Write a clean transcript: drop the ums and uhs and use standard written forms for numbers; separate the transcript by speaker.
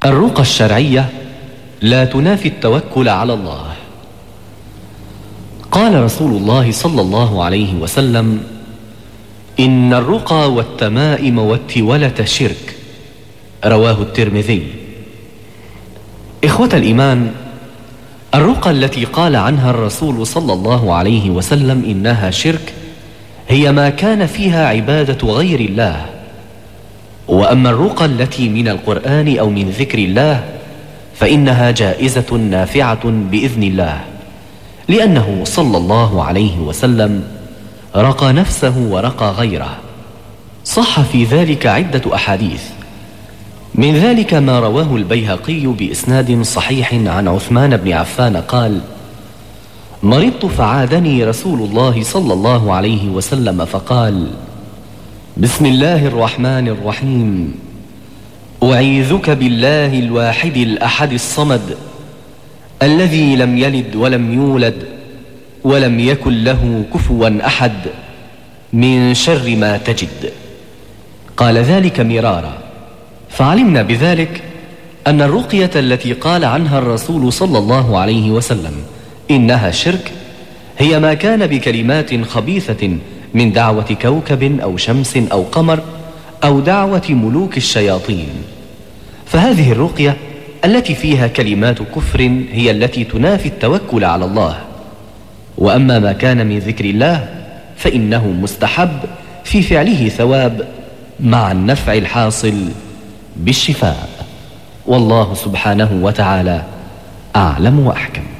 Speaker 1: الرقى الشرعية لا تنافي التوكل على الله. قال رسول الله صلى الله عليه وسلم: إن الرقى والتمائم والتولة شرك. رواه الترمذي. إخوة الإيمان، الرقى التي قال عنها الرسول صلى الله عليه وسلم إنها شرك هي ما كان فيها عبادة غير الله. وأما الرقى التي من القرآن أو من ذكر الله فإنها جائزة نافعة بإذن الله، لأنه صلى الله عليه وسلم رقى نفسه ورقى غيره. صح في ذلك عدة أحاديث، من ذلك ما رواه البيهقي بإسناد صحيح عن عثمان بن عفان قال: مرضت فعادني رسول الله صلى الله عليه وسلم فقال: بسم الله الرحمن الرحيم، أعيذك بالله الواحد الأحد الصمد الذي لم يلد ولم يولد ولم يكن له كفوا أحد من شر ما تجد. قال ذلك مرارا، فعلمنا بذلك أن الرقية التي قال عنها الرسول صلى الله عليه وسلم إنها شرك هي ما كان بكلمات خبيثة من دعوة كوكب أو شمس أو قمر أو دعوة ملوك الشياطين. فهذه الرقية التي فيها كلمات كفر هي التي تنافي التوكل على الله. وأما ما كان من ذكر الله فإنه مستحب في فعله ثواب مع النفع الحاصل بالشفاء. والله سبحانه وتعالى أعلم وأحكم.